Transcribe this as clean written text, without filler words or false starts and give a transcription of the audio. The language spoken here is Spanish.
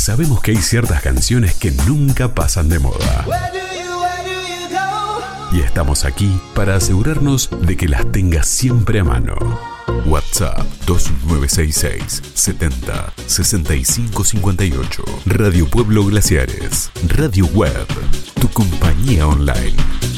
sabemos que hay ciertas canciones que nunca pasan de moda. Y estamos aquí para asegurarnos de que las tengas siempre a mano. WhatsApp 2966 70 65 58. Radio Pueblo Glaciares. Radio Web. Tu compañía online.